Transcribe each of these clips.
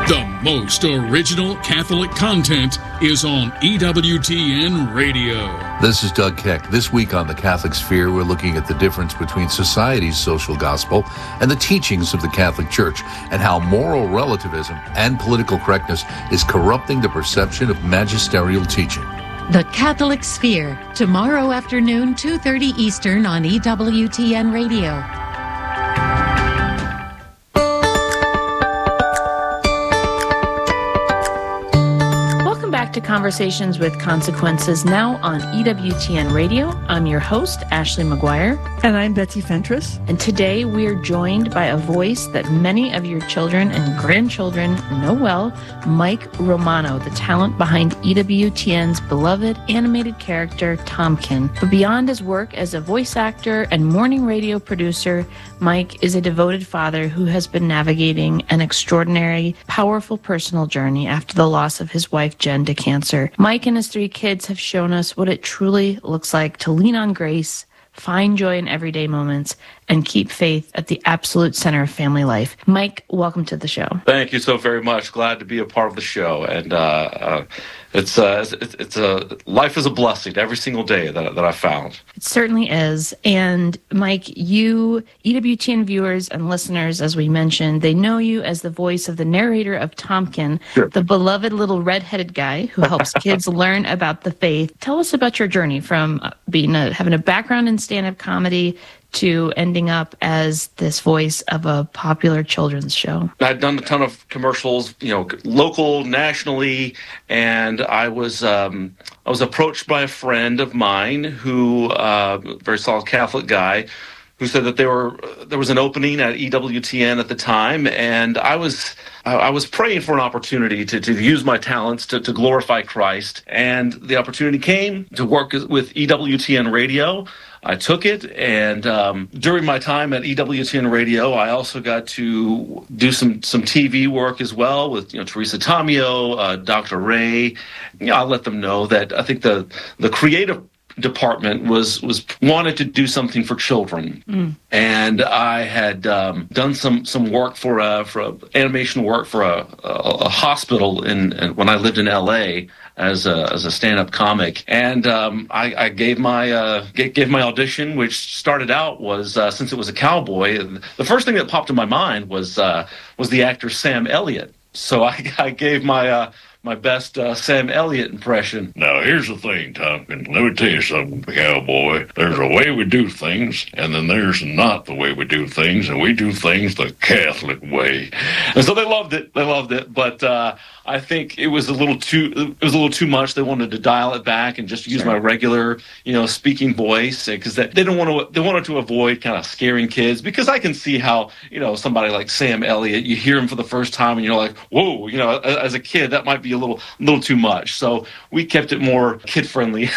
The most original Catholic content is on EWTN Radio. This is Doug Keck. This week on The Catholic Sphere, we're looking at the difference between society's social gospel and the teachings of the Catholic Church, and how moral relativism and political correctness is corrupting the perception of magisterial teaching. The Catholic Sphere, tomorrow afternoon, 2:30 Eastern on EWTN Radio. To Conversations with Consequences, now on EWTN Radio. I'm your host, Ashley McGuire. And I'm Betsy Fentress. And today we are joined by a voice that many of your children and grandchildren know well, Mike Romano, the talent behind EWTN's beloved animated character, Tompkin. But beyond his work as a voice actor and morning radio producer, Mike is a devoted father who has been navigating an extraordinary, powerful personal journey after the loss of his wife, Jen, to cancer. Mike and his 3 kids have shown us what it truly looks like to lean on grace, find joy in everyday moments, and keep faith at the absolute center of family life. Mike, welcome to the show. Thank you so very much. Glad to be a part of the show. And it's life is a blessing every single day that I found. It certainly is. And Mike, you, EWTN viewers and listeners, as we mentioned, they know you as the voice of the narrator of Tompkin, Sure. The beloved little red-headed guy who helps kids learn about the faith. Tell us about your journey from having a background in stand-up comedy to ending up as this voice of a popular children's show. I'd done a ton of commercials, local, nationally, and I was approached by a friend of mine who, very solid Catholic guy, who said that there was an opening at EWTN at the time, and I was praying for an opportunity to use my talents to glorify Christ, and the opportunity came to work with EWTN Radio. I took it, and during my time at EWTN Radio, I also got to do some TV work as well with Teresa Tomeo, Dr. Ray. I let them know that I think the creative department was wanted to do something for children, and I had done some work for animation work for a hospital when I lived in LA as a stand-up comic, and I gave my audition, which started out was since it was a cowboy, the first thing that popped in my mind was the actor Sam Elliott. So I gave my best Sam Elliott impression. Now, here's the thing, Tompkin. Let me tell you something, cowboy. There's a way we do things, and then there's not the way we do things, and we do things the Catholic way. And so they loved it. But I think it was a little too much. They wanted to dial it back and just use my regular, speaking voice, because they wanted to avoid kind of scaring kids, because I can see how, somebody like Sam Elliott, you hear him for the first time and you're like, whoa, as a kid, that might be a little too much. So we kept it more kid-friendly.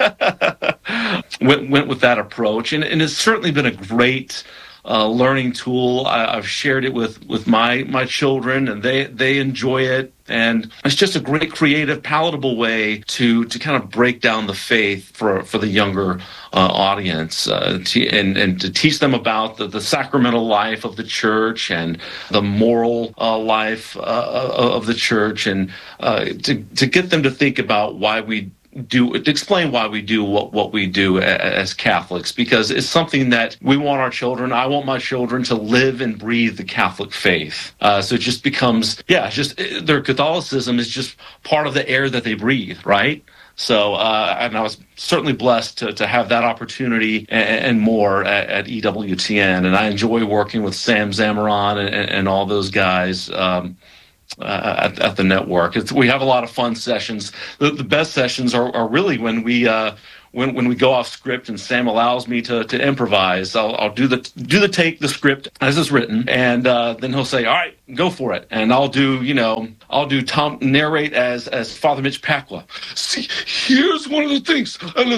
went with that approach, and it's certainly been a great learning tool. I've shared it with my children, and they enjoy it. And it's just a great, creative, palatable way to kind of break down the faith for the younger audience, and to teach them about the sacramental life of the church and the moral life of the church, and to get them to think about to explain why we do what we do as Catholics, because it's something that we want our children. I want my children to live and breathe the Catholic faith. So it just becomes, their Catholicism is just part of the air that they breathe, right? So, and I was certainly blessed to have that opportunity and more at EWTN, and I enjoy working with Sam Zamaron and all those guys. At the network, we have a lot of fun sessions. The best sessions are really when we go off script and Sam allows me to improvise. I'll do the script as is written, and then he'll say, "All right, go for it," and I'll do Tom narrate as Father Mitch Pacwa. See, here's one of the things.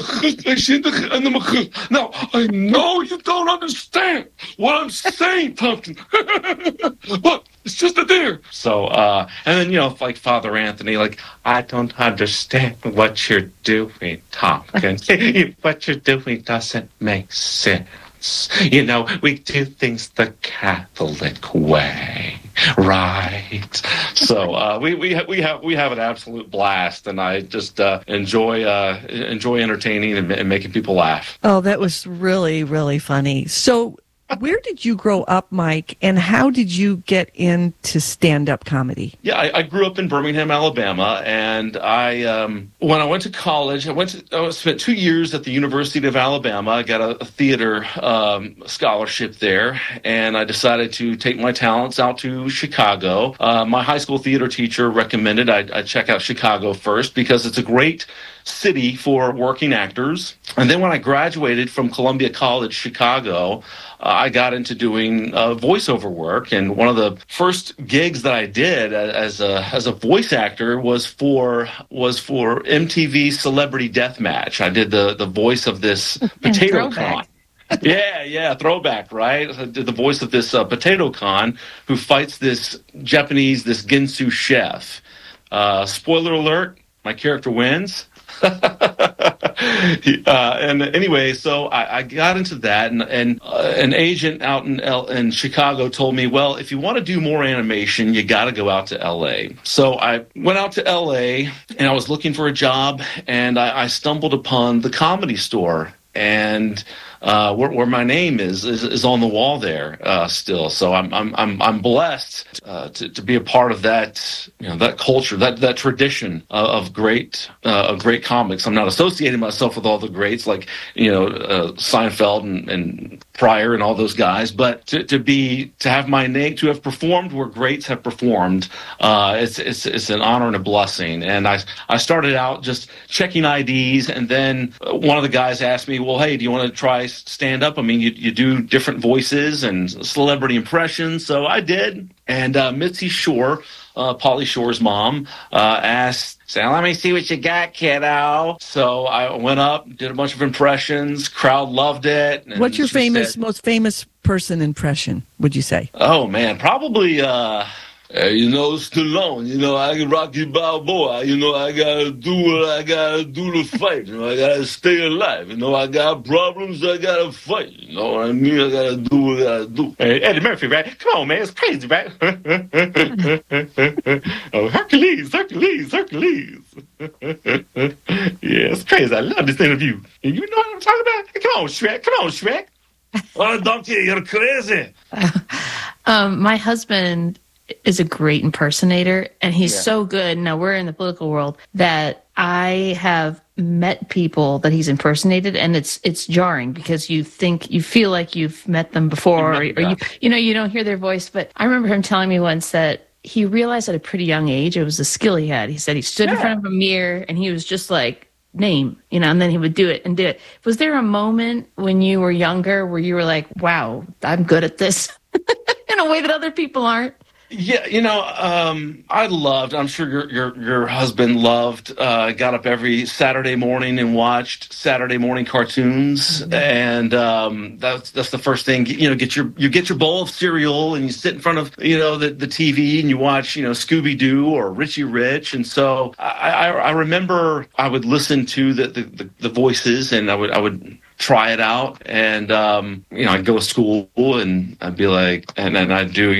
Now, I know you don't understand what I'm saying, Tompkin, but it's just a there. So, and then, like Father Anthony, I don't understand what you're doing, Tompkin. What you're doing doesn't make sense. We do things the Catholic way. Right. So we have an absolute blast, and I just enjoy entertaining and making people laugh. Oh, that was really, really funny. So where did you grow up, Mike, and how did you get into stand-up comedy? Yeah, I grew up in Birmingham, Alabama, and when I went to college, I spent 2 years at the University of Alabama. I got a theater scholarship there, and I decided to take my talents out to Chicago. My high school theater teacher recommended I check out Chicago first because it's a great city for working actors. And then when I graduated from Columbia College, Chicago, I got into doing voiceover work. And one of the first gigs that I did as a voice actor was for MTV Celebrity Deathmatch. I did the voice of this potato con. Yeah, throwback, right? I did the voice of this potato con who fights this Ginsu chef. Spoiler alert, my character wins. And anyway, so I got into that, and an agent out in Chicago told me, well, if you want to do more animation, you got to go out to L.A. So I went out to L.A., and I was looking for a job, and I stumbled upon the Comedy Store, and where my name is on the wall there still. So I'm blessed to be a part of that, that culture, that tradition of great comics. I'm not associating myself with all the greats like Seinfeld and Pryor and all those guys, but to have my name, to have performed where greats have performed, it's an honor and a blessing. And I started out just checking IDs, and then one of the guys asked me, well, hey, do you want to try stand up? I mean, you do different voices and celebrity impressions. So I did. And Mitzi Shore, Pauly Shore's mom, asked, "So let me see what you got, kiddo." So I went up, did a bunch of impressions. Crowd loved it. What's your most famous person impression, would you say? Oh, man, probably... Stallone, I Rocky Balboa, I gotta do what I gotta do to fight, I gotta stay alive, I got problems, I gotta fight, you know what I mean? I gotta do what I gotta do. Hey, Eddie Murphy, right? Come on, man, it's crazy, right? Oh, Hercules. Yeah, it's crazy. I love this interview. And you know what I'm talking about? Come on, Shrek. Oh, donkey, you're crazy. My husband is a great impersonator, and he's so good. Now, we're in the political world that I have met people that he's impersonated, and it's jarring because you feel like you've met them before, or you don't hear their voice. But I remember him telling me once that he realized at a pretty young age it was a skill he had. He said he stood in front of a mirror and he was just like, name, and then he would do it. Was there a moment when you were younger where you were like, wow, I'm good at this in a way that other people aren't? Yeah, I loved, I'm sure your husband loved, got up every Saturday morning and watched Saturday morning cartoons. And that's the first thing, you get your bowl of cereal and you sit in front of, the TV and you watch, Scooby-Doo or Richie Rich. And so I remember I would listen to the voices, and I would try it out, and I'd go to school and I'd be like, and then I'd do,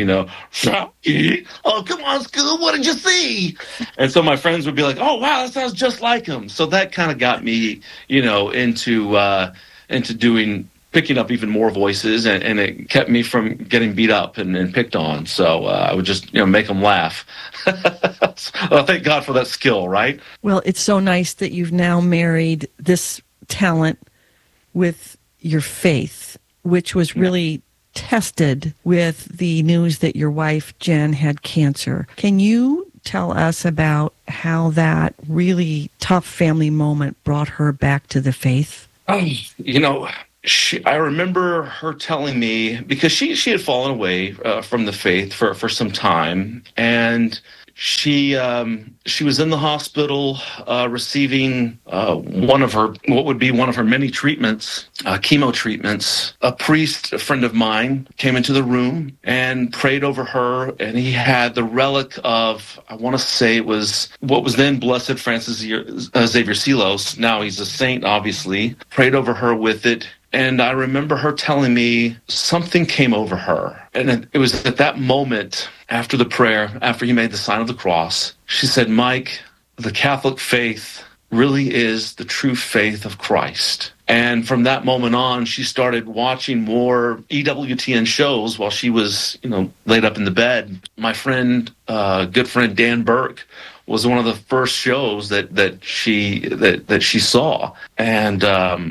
oh, come on, Scoob, what did you see? And so my friends would be like, oh, wow, that sounds just like him. So that kind of got me, into picking up even more voices, and it kept me from getting beat up and picked on. So I would just, make them laugh. Well, thank God for that skill, right? Well, it's so nice that you've now married this talent with your faith, which was really tested with the news that your wife, Jen, had cancer. Can you tell us about how that really tough family moment brought her back to the faith? I remember her telling me, because she had fallen away from the faith for some time, and she was in the hospital receiving what would be one of her many treatments chemo treatments, a priest, a friend of mine, came into the room and prayed over her, and he had the relic of, I want to say it was what was then Blessed Francis Xavier Seelos. Now he's a saint, obviously. Prayed over her with it. And I remember her telling me something came over her. And it was at that moment, after the prayer, after he made the sign of the cross, she said, Mike, the Catholic faith really is the true faith of Christ. And from that moment on, she started watching more EWTN shows while she was, laid up in the bed. My friend, good friend Dan Burke, was one of the first shows that she saw, and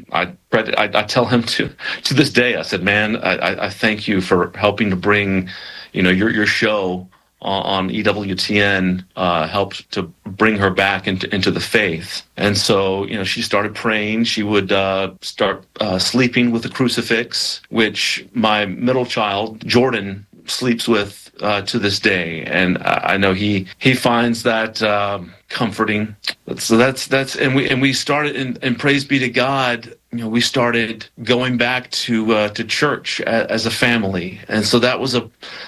I tell him to this day. I said, man, I thank you for helping to bring, your show on EWTN helped to bring her back into the faith. And so, she started praying. She would start sleeping with the crucifix, which my middle child, Jordan, sleeps with to this day. And I know he finds that comforting. So that's and we started, and praise be to God, we started going back to church as a family. And so that was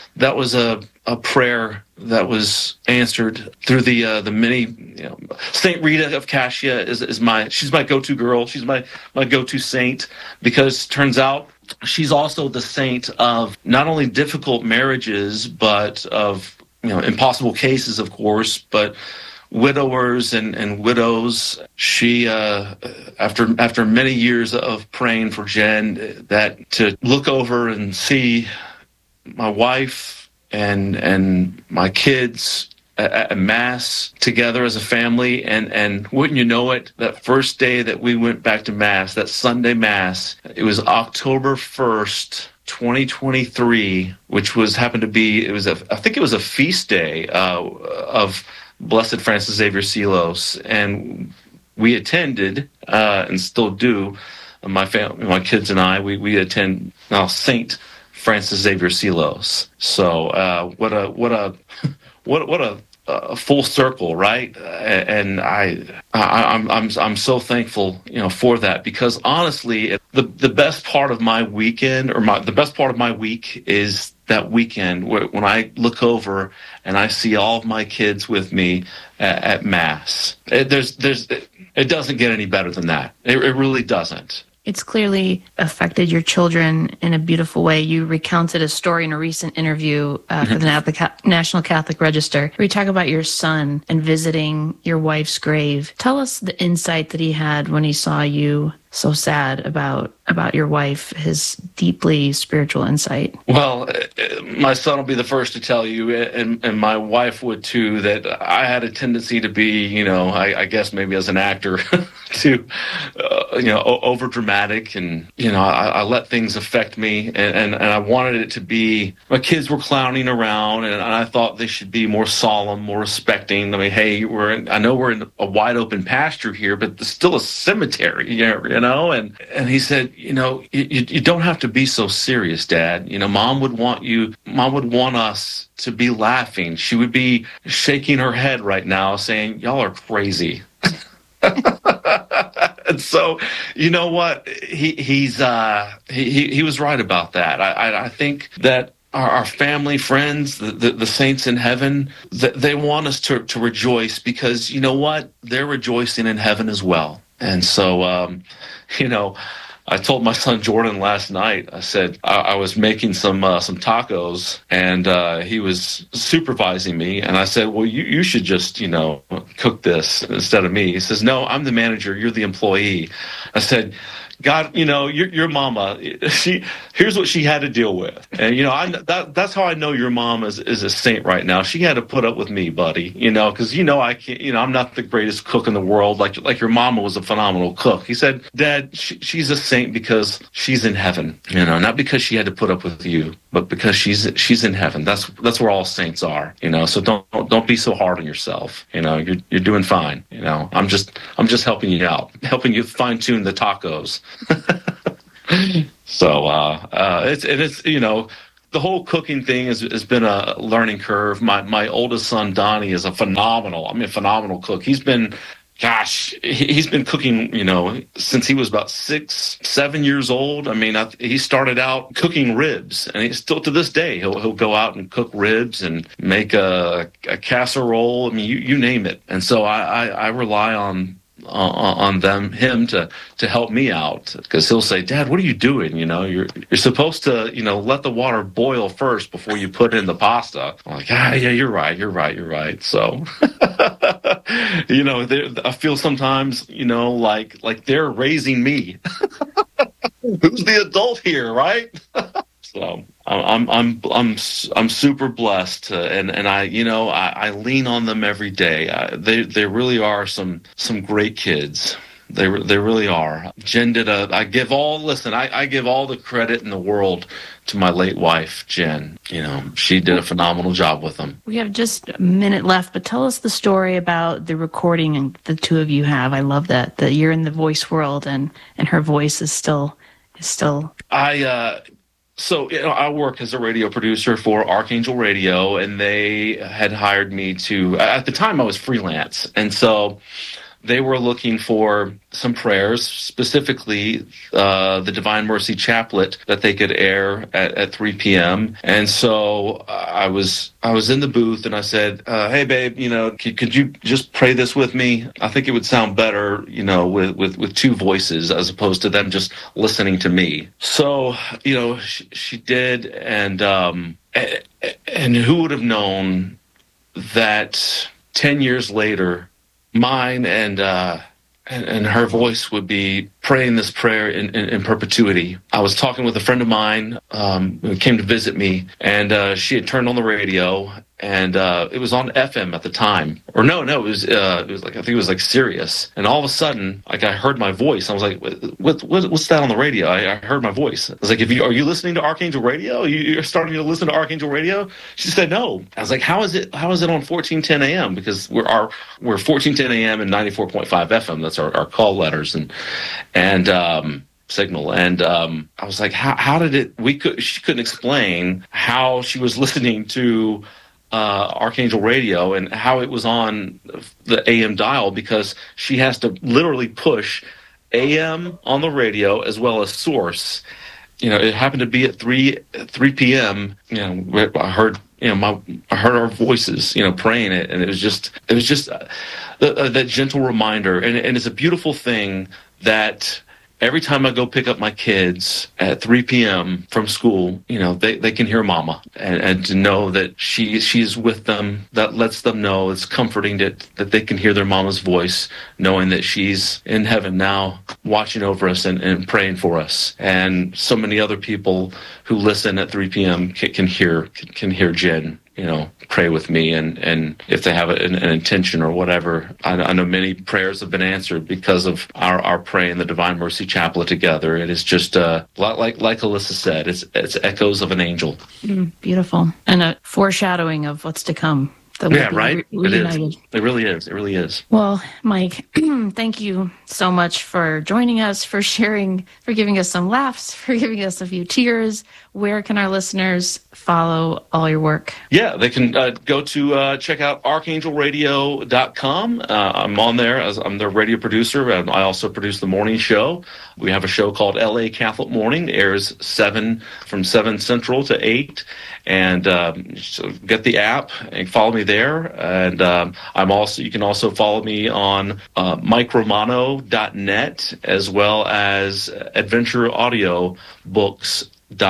a prayer that was answered through the many. Saint Rita of Cassia she's my go-to girl. She's my go-to saint, because turns out she's also the saint of not only difficult marriages, but of impossible cases, of course, but widowers and widows. She after many years of praying for Jen, that to look over and see my wife and my kids at Mass together as a family, and wouldn't you know it, that first day that we went back to Mass, that Sunday Mass, it was October 1st, 2023, which happened to be, I think it was a feast day of Blessed Francis Xavier Seelos, and we attended and still do. My family, my kids and I, we attend now Saint Francis Xavier Seelos. So what a full circle, right? And I'm so thankful, for that, because honestly, the best part of my weekend, the best part of my week is that weekend when I look over and I see all of my kids with me at Mass. It doesn't get any better than that. It really doesn't. It's clearly affected your children in a beautiful way. You recounted a story in a recent interview for the National Catholic Register, where you talk about your son and visiting your wife's grave. Tell us the insight that he had when he saw you so sad about your wife, his deeply spiritual insight. Well, my son will be the first to tell you, and my wife would too, that I had a tendency to be, I guess maybe as an actor, to, over dramatic, and, I let things affect me, and I wanted it to be, my kids were clowning around, and I thought they should be more solemn, more respecting. I mean, hey, I know we're in a wide open pasture here, but there's still a cemetery, and he said, you don't have to be so serious, Dad. Mom would want us to be laughing. She would be shaking her head right now saying, y'all are crazy. And so, you know what? He was right about that. I think that our family, friends, the saints in heaven, they want us to rejoice, because you know what? They're rejoicing in heaven as well. And so, I told my son Jordan last night, I said I was making some tacos, and he was supervising me, and I said, well, you should just, cook this instead of me. He says, no, I'm the manager, you're the employee. I said, God, your mama, here's what she had to deal with. And, that's how I know your mom is a saint right now. She had to put up with me, buddy, because, I can't, I'm not the greatest cook in the world. Like your mama was a phenomenal cook. He said, Dad, she's a saint because she's in heaven, not because she had to put up with you, but because she's in heaven. That's where all saints are, so don't be so hard on yourself. You're doing fine. I'm just helping you out, helping you fine tune the tacos. So it's the whole cooking thing has been a learning curve. My oldest son Donnie is a phenomenal cook. He's been gosh, he's been cooking, since he was about 6, 7 years old. I mean, he started out cooking ribs, and he's still to this day, he'll go out and cook ribs and make a casserole. I mean, you name it. And so I rely on him to help me out, because he'll say, Dad, what are you doing? You're supposed to, let the water boil first before you put in the pasta. I'm like, yeah, you're right. So, I feel sometimes, like they're raising me. Who's the adult here, right? So I'm super blessed, and I lean on them every day. They really are some great kids. They really are. Jen I give all the credit in the world to my late wife, Jen. She did a phenomenal job with them. We have just a minute left, but tell us the story about the recording the two of you have. I love that you're in the voice world, and her voice is still. So I work as a radio producer for Archangel Radio, and they had hired me to, at the time I was freelance, and so they were looking for some prayers, specifically the Divine Mercy Chaplet that they could air at 3 p.m. And so I was in the booth, and I said, hey, babe, could you just pray this with me? I think it would sound better, with two voices as opposed to them just listening to me. So, she did, and who would have known that 10 years later, mine and her voice would be praying this prayer in perpetuity. I was talking with a friend of mine who came to visit me, and she had turned on the radio, and it was on FM at the time. Or no, it was like, I think it was like Sirius. And all of a sudden, like, I heard my voice. I was like, what's that on the radio? I heard my voice. I was like, are you listening to Archangel Radio? You're starting to listen to Archangel Radio? She said, no. I was like, how is it on 1410 AM? Because we're 1410 AM and 94.5 FM. That's our call letters and signal. And I was like, how did it? She couldn't explain how she was listening to Archangel Radio and how it was on the AM dial, because she has to literally push AM on the radio as well as source. It happened to be at 3 p.m. I heard our voices, praying it, and it was just that gentle reminder, and it's a beautiful thing that every time I go pick up my kids at 3 p.m. from school, they can hear Mama, and to know that she's with them, that lets them know, it's comforting that they can hear their Mama's voice, knowing that she's in heaven now, watching over us and praying for us. And so many other people who listen at 3 p.m. can hear Jen, pray with me, and if they have an intention or whatever. I know many prayers have been answered because of our praying the Divine Mercy Chaplet together. It is just like Alyssa said, it's echoes of an angel. Beautiful, and a foreshadowing of what's to come. Yeah, right. It is. It really is. It really is. Well, Mike, thank you so much for joining us, for sharing, for giving us some laughs, for giving us a few tears. Where can our listeners follow all your work? Yeah, they can go to check out archangelradio.com. I'm on there as I'm the radio producer, and I also produce the morning show. We have a show called LA Catholic Morning. It airs from 7 Central to 8. And so get the app and follow me there. And you can also follow me on MikeRomano.net, as well as AdventureAudioBooks.com.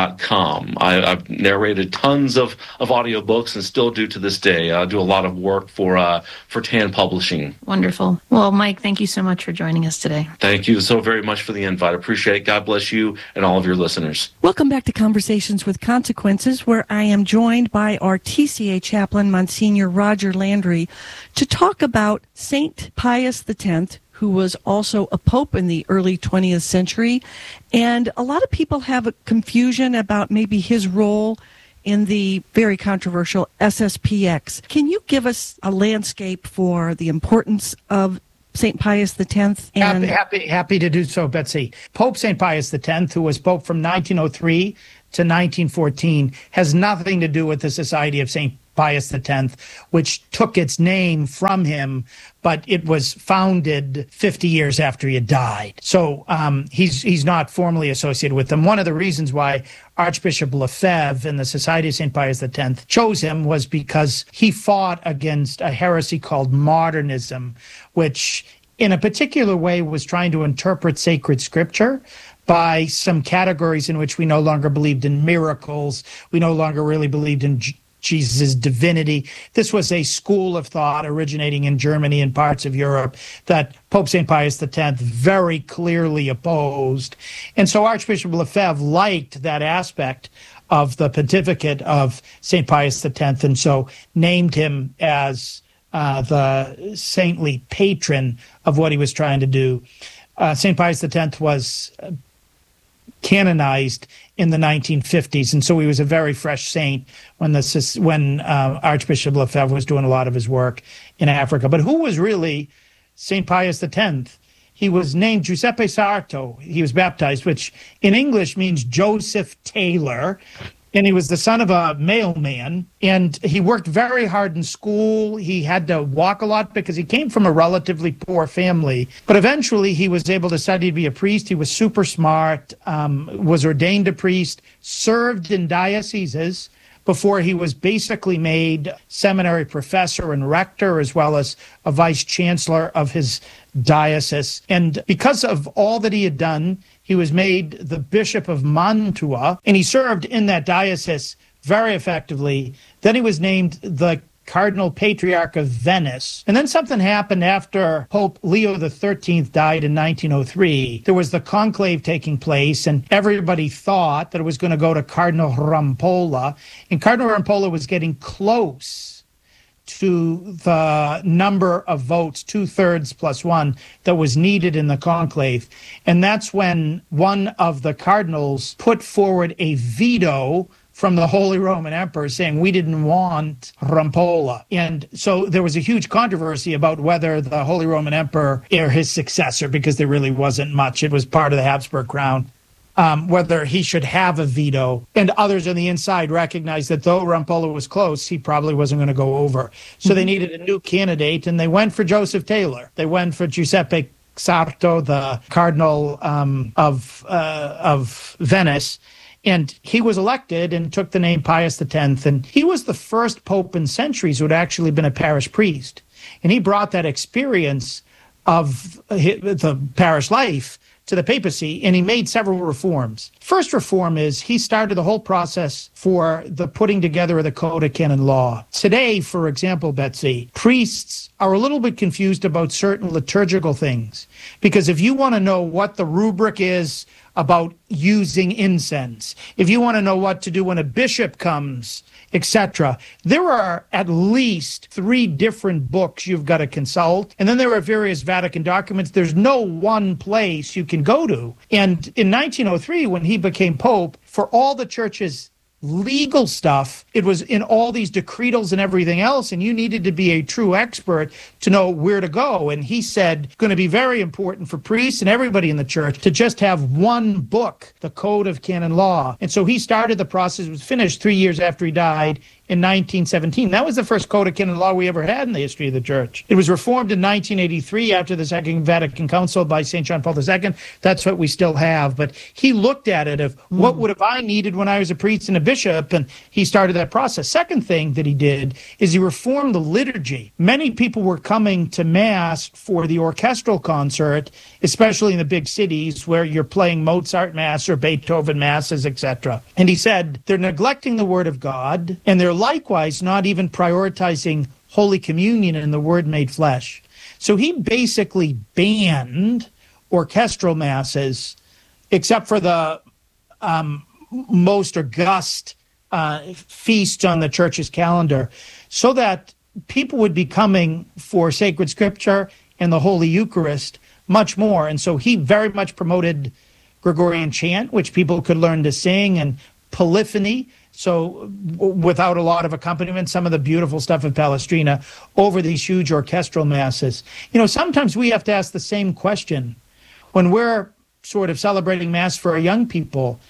I've narrated tons of audiobooks and still do to this day. I do a lot of work for TAN Publishing. Wonderful. Well, Mike, thank you so much for joining us today. Thank you so very much for the invite. I appreciate it. God bless you and all of your listeners. Welcome back to Conversations with Consequences, where I am joined by our TCA chaplain, Monsignor Roger Landry, to talk about St. Pius X, who was also a pope in the early 20th century. And a lot of people have a confusion about maybe his role in the very controversial SSPX. Can you give us a landscape for the importance of St. Pius X? And happy to do so, Betsy. Pope St. Pius X, who was pope from 1903 to 1914, has nothing to do with the Society of St. Pius X, which took its name from him, but it was founded 50 years after he had died. So he's not formally associated with them. One of the reasons why Archbishop Lefebvre and the Society of St. Pius X chose him was because he fought against a heresy called modernism, which in a particular way was trying to interpret sacred scripture by some categories in which we no longer believed in miracles. We no longer really believed in Jesus' divinity. This was a school of thought originating in Germany and parts of Europe that Pope St. Pius X very clearly opposed. And so Archbishop Lefebvre liked that aspect of the pontificate of St. Pius X, and so named him as the saintly patron of what he was trying to do. St. Pius X was canonized in the 1950s, and so he was a very fresh saint when Archbishop Lefebvre was doing a lot of his work in Africa. But who was really St. Pius X? He was named Giuseppe Sarto. He was baptized, which in English means Joseph Taylor. And he was the son of a mailman, and he worked very hard in school. He had to walk a lot because he came from a relatively poor family. But eventually he was able to study to be a priest. He was super smart, was ordained a priest, served in dioceses before he was basically made seminary professor and rector, as well as a vice chancellor of his diocese. And because of all that he had done, he was made the Bishop of Mantua, and he served in that diocese very effectively. Then he was named the Cardinal Patriarch of Venice. And then something happened after Pope Leo XIII died in 1903. There was the conclave taking place, and everybody thought that it was going to go to Cardinal Rampolla. And Cardinal Rampolla was getting close to the number of votes, 2/3 plus 1, that was needed in the conclave. And that's when one of the cardinals put forward a veto from the Holy Roman Emperor saying we didn't want Rampolla. And so there was a huge controversy about whether the Holy Roman Emperor or his successor, because there really wasn't much, it was part of the Habsburg crown, whether he should have a veto. And others on the inside recognized that though Rampolla was close, he probably wasn't going to go over. So they needed a new candidate, and they went for Joseph Taylor. They went for Giuseppe Sarto, the Cardinal of Venice. And he was elected and took the name Pius X. And he was the first pope in centuries who had actually been a parish priest. And he brought that experience of the parish life to the papacy, and he made several reforms. First reform is he started the whole process for the putting together of the Code of Canon Law. Today, for example, Betsy, priests are a little bit confused about certain liturgical things, because if you want to know what the rubric is about using incense, if you want to know what to do when a bishop comes, etc., there are at least 3 different books you've got to consult. And then there are various Vatican documents. There's no one place you can go to. And in 1903, when he became Pope, for all the church's legal stuff, it was in all these decretals and everything else, and you needed to be a true expert to know where to go. And he said it's going to be very important for priests and everybody in the church to just have one book, the Code of Canon Law. And so he started the process. It was finished 3 years after he died in 1917. That was the first Code of Canon Law we ever had in the history of the church. It was reformed in 1983 after the Second Vatican Council by St. John Paul II. That's what we still have. But he looked at it of what would have I needed when I was a priest and a bishop, and he started that process. Second thing that he did is he reformed the liturgy. Many people were coming to Mass for the orchestral concert, especially in the big cities where you're playing Mozart Mass or Beethoven Masses, etc. And he said they're neglecting the Word of God, and they're likewise not even prioritizing Holy Communion and the Word made flesh. So he basically banned orchestral masses, except for the most august feasts on the church's calendar, so that people would be coming for sacred scripture and the Holy Eucharist much more. And so he very much promoted Gregorian chant, which people could learn to sing, and polyphony, so without a lot of accompaniment, some of the beautiful stuff of Palestrina, over these huge orchestral masses. You know, sometimes we have to ask the same question when we're sort of celebrating Mass for our young people.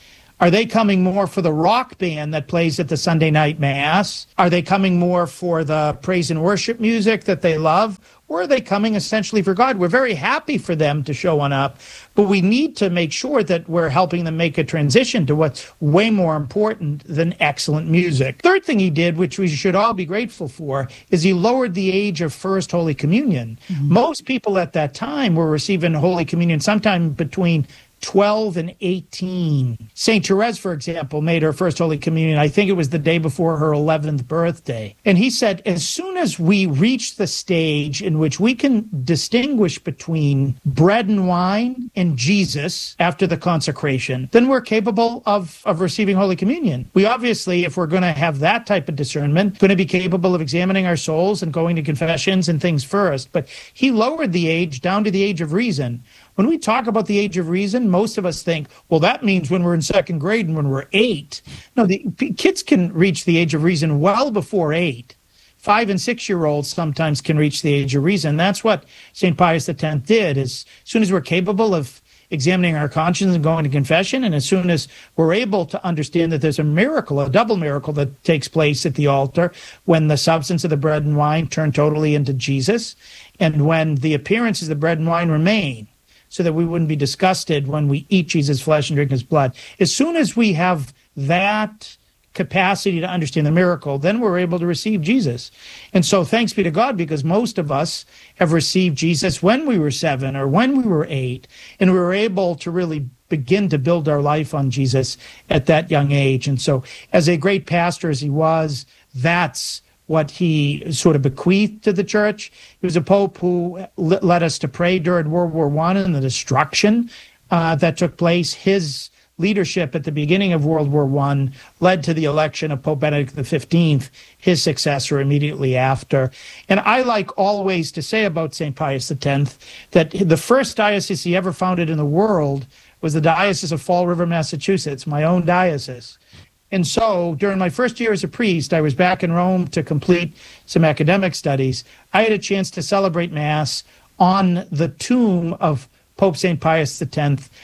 Are they coming more for the rock band that plays at the Sunday night Mass? Are they coming more for the praise and worship music that they love? Or are they coming essentially for God? We're very happy for them to show up, but we need to make sure that we're helping them make a transition to what's way more important than excellent music. Third thing he did, which we should all be grateful for, is he lowered the age of First Holy Communion. Most people at that time were receiving Holy Communion sometime between 12 and 18. St. Therese, for example, made her first Holy Communion, I think it was the day before her 11th birthday. And he said, as soon as we reach the stage in which we can distinguish between bread and wine and Jesus after the consecration, then we're capable of receiving Holy Communion. We obviously, if we're going to have that type of discernment, going to be capable of examining our souls and going to confessions and things first. But he lowered the age down to the age of reason. When we talk about the age of reason, most of us think, well, that means when we're in second grade and when we're 8. No, the kids can reach the age of reason well before 8. 5 and 6-year-olds sometimes can reach the age of reason. That's what St. Pius X did. As soon as we're capable of examining our conscience and going to confession, and as soon as we're able to understand that there's a miracle, a double miracle that takes place at the altar when the substance of the bread and wine turn totally into Jesus, and when the appearances of the bread and wine remain, so that we wouldn't be disgusted when we eat Jesus' flesh and drink his blood. As soon as we have that capacity to understand the miracle, then we're able to receive Jesus. And so thanks be to God, because most of us have received Jesus when we were 7 or when we were 8, and we were able to really begin to build our life on Jesus at that young age. And so as a great pastor as he was, that's what he sort of bequeathed to the church. He was a pope who led us to pray during World War I and the destruction that took place. His leadership at the beginning of World War I led to the election of Pope Benedict XV, his successor immediately after. And I like always to say about St. Pius X that the first diocese he ever founded in the world was the Diocese of Fall River, Massachusetts, my own diocese. And so during my first year as a priest, I was back in Rome to complete some academic studies. I had a chance to celebrate Mass on the tomb of Pope St. Pius X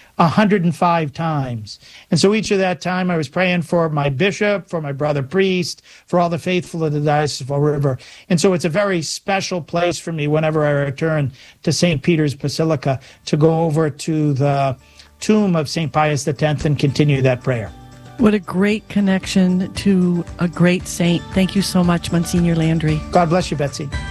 105 times. And so each of that time I was praying for my bishop, for my brother priest, for all the faithful of the Diocese of Fall River. And so it's a very special place for me whenever I return to St. Peter's Basilica to go over to the tomb of St. Pius X and continue that prayer. What a great connection to a great saint. Thank you so much, Monsignor Landry. God bless you, Betsy.